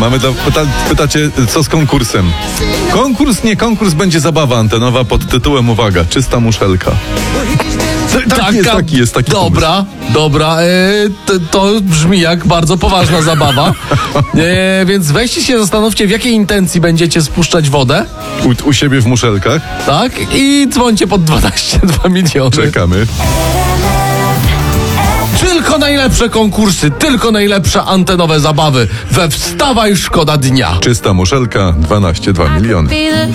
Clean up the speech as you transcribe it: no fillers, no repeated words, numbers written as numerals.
Mamy pytacie, co z konkursem? Konkurs będzie zabawa antenowa pod tytułem, uwaga, czysta muszelka. Taki jest Dobra. To brzmi jak bardzo poważna zabawa. Więc weźcie się, zastanówcie, w jakiej intencji będziecie spuszczać wodę. U siebie w muszelkach. Tak? I dzwońcie pod 12,2 miliony. Czekamy. Tylko najlepsze konkursy, tylko najlepsze antenowe zabawy we Wstawaj, szkoda dnia. Czysta muszelka, 12,2 miliony.